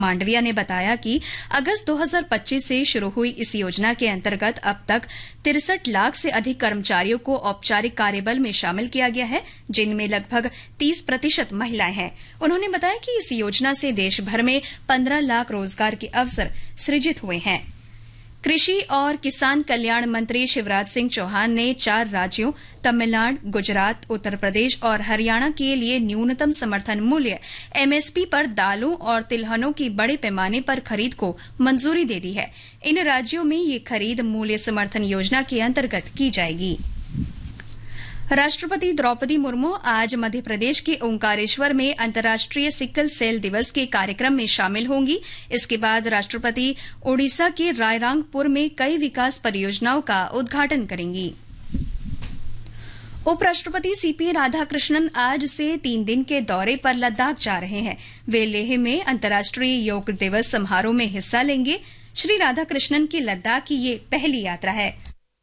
मांडविया ने बताया कि अगस्त 2025 से शुरू हुई इस योजना के अंतर्गत अब तक 63 लाख से अधिक कर्मचारियों को औपचारिक कार्यबल में शामिल किया गया है, जिनमें लगभग 30% महिलाएं हैं। उन्होंने बताया कि इस योजना से देश भर में 15 लाख रोजगार के अवसर सृजित हुए हैं। कृषि और किसान कल्याण मंत्री शिवराज सिंह चौहान ने 4 राज्यों तमिलनाडु, गुजरात, उत्तर प्रदेश और हरियाणा के लिए न्यूनतम समर्थन मूल्य एमएसपी पर दालों और तिलहनों की बड़े पैमाने पर खरीद को मंजूरी दे दी है। इन राज्यों में ये खरीद मूल्य समर्थन योजना के अंतर्गत की जाएगी। राष्ट्रपति द्रौपदी मुर्मू आज मध्य प्रदेश के ओंकारेश्वर में अंतर्राष्ट्रीय सिकल सेल दिवस के कार्यक्रम में शामिल होंगी। इसके बाद राष्ट्रपति ओडिशा के रायरंगपुर में कई विकास परियोजनाओं का उद्घाटन करेंगी। उपराष्ट्रपति सीपी राधाकृष्णन आज से 3 दिन के दौरे पर लद्दाख जा रहे हैं। वे लेह में अंतर्राष्ट्रीय योग दिवस समारोह में हिस्सा लेंगे। श्री राधाकृष्णन की लद्दाख की ये पहली यात्रा है।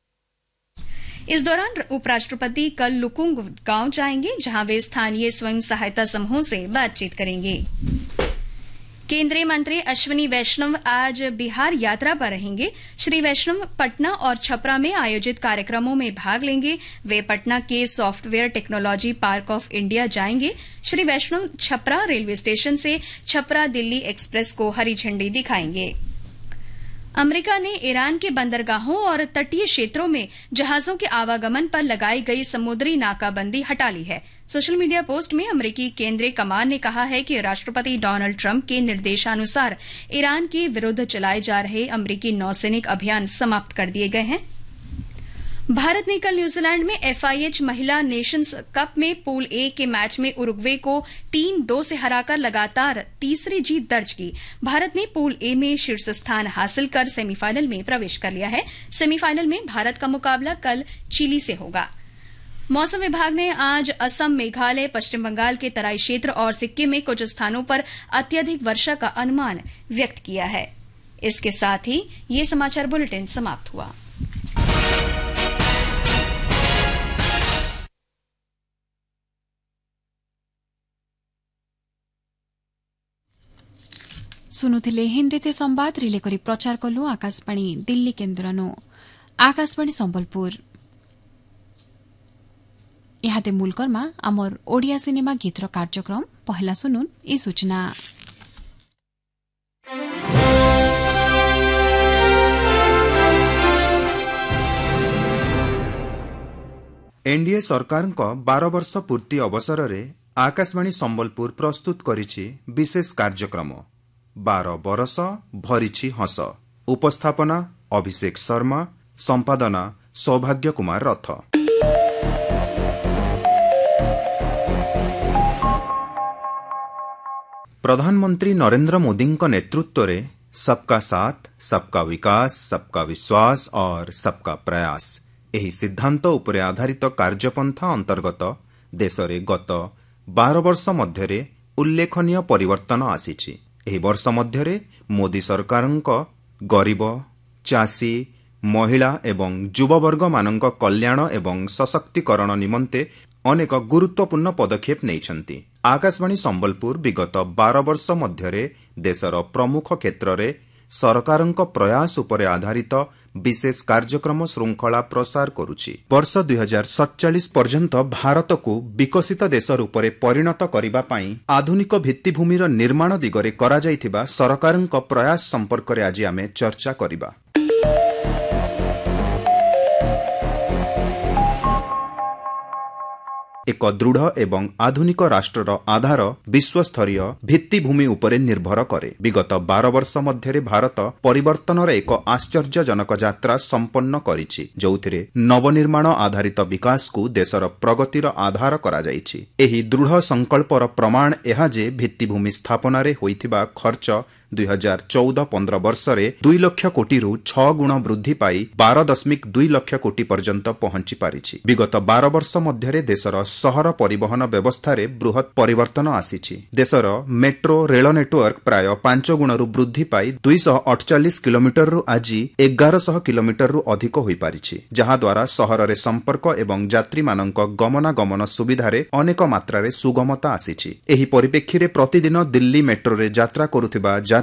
इस दौरान उपराष्ट्रपति कल लुकुंग गांव जाएंगे, जहां वे स्थानीय स्वयं सहायता समूहों से बातचीत करेंगे। केंद्रीय मंत्री अश्विनी वैष्णव आज बिहार यात्रा पर रहेंगे। श्री वैष्णव पटना और छपरा में आयोजित कार्यक्रमों में भाग लेंगे। वे पटना के software technology park of India जाएंगे। श्री वैष्णव छपरा रेलवे स्टेशन से छपरा दिल्ली एक्सप्रेस को हरी झंडी दिखाएंगे। अमेरिका ने ईरान के बंदरगाहों और तटीय क्षेत्रों में जहाजों के आवागमन पर लगाई गई समुद्री नाकाबंदी हटा ली है। सोशल मीडिया पोस्ट में अमेरिकी केंद्रीय कमान ने कहा है कि राष्ट्रपति डोनाल्ड ट्रंप के निर्देशानुसार ईरान के विरुद्ध चलाए जा रहे अमेरिकी नौसैनिक अभियान समाप्त कर दिए गए हैं। भारत ने कल न्यूजीलैंड में FIH महिला नेशंस कप में पूल ए के मैच में उरुग्वे को 3-2 से हराकर लगातार तीसरी जीत दर्ज की। भारत ने पूल ए में शीर्ष स्थान हासिल कर सेमीफाइनल में प्रवेश कर लिया है। सेमीफाइनल में भारत का मुकाबला कल चिली से होगा। मौसम विभाग ने आज असम, मेघालय, पश्चिम बंगाल के तराई क्षेत्र और सिक्किम में कुछ स्थानों पर अत्यधिक वर्षा का अनुमान व्यक्त किया है। इसके साथ ही ये समाचार बुलेटिन समाप्त हुआ। सुनुथिले हिंदीते संवाद रिले करी प्रचार कलु आकाशवाणी दिल्ली केन्द्रनु। आकाशवाणी संबलपुर इहाते मूलकरमा आमर ओडिया सिनेमा गीतर कार्यक्रम पहला सुनुन ई सूचना। एनडीए सरकार 12 वर्ष पूर्ति अवसर में आकाशवाणी संबलपुर प्रस्तुत करिछि विशेष कार्यक्रम 12 बरस भरिछि हस। उपस्थापना अभिषेक शर्मा, संपादना सौभाग्य कुमार रथ। प्रधानमंत्री नरेंद्र मोदी नेतृत्व में सबका साथ, सबका विकास, सबका विश्वास और सबका प्रयास एही सिद्धांत उपरे आधारित कार्यपंथा अंतर्गत देश में गत 12 वर्ष मध्य उल्लेखनीय परिवर्तन आसीछि। एही वर्ष मध्य मोदी सरकार गरीब, चाषी, महिला एवं युववर्ग मानक कल्याण एवं सशक्तिकरण निमंते अनेक गुरुत्वपूर्ण पदक्षेप नैछन्ति। आकाशवाणी संबलपुर विगत 12 वर्ष मध्य देशर प्रमुख क्षेत्र में सरकारक प्रयास उपरे आधारित विशेष कार्यक्रम श्रृंखला प्रसार करुछि। वर्ष 2047 पर्यंत भारत को विकसित देश रूपरे परिणत करिबा पई आधुनिक भित्तिभूमिर निर्माण दिगरे करा जाइथिबा सरकारक प्रयास संपर्क रे आज आमे चर्चा करिबा। एक दृढ़ एवं आधुनिक राष्ट्रर आधार विश्वस्तरीय भित्तिभूमि उपरे निर्भर करे। विगत 12 वर्ष मध्य भारत परिवर्तनर एक आश्चर्यजनक यात्रा संपन्न करिछि, जोथिरे नवनिर्माण आधारित विकास को देशर प्रगतिर आधार करा जाइछि। एही दृढ़ संकल्पर प्रमाण एहा जे भित्तिभूमि स्थापना रे होइथिबा खर्च 2014-15 वर्ष में 2 लाख कोटी रु 6 गुण वृद्धि पाई 12.2 लाख कोटी पर्यंत पहुंची पारिछि। विगत 12 वर्ष मध्य देशर सहर परिवहन व्यवस्था रे बृहत परिवर्तन आसीछि। देशर मेट्रो रेल नेटवर्क प्राय 5 गुण रु वृद्धि पाई 248 किलोमीटर रु आज 1100 किलोमीटर रु अधिक होई पारिछि, जहां द्वारा सहर रे संपर्क एवं यात्री मानक गमनागमन सुविधा रे अनेक मात्रा रे सुगमता आसीछि। एही परिप्रेक्षी रे प्रतिदिन दिल्ली मेट्रो रे यात्रा करुथिबा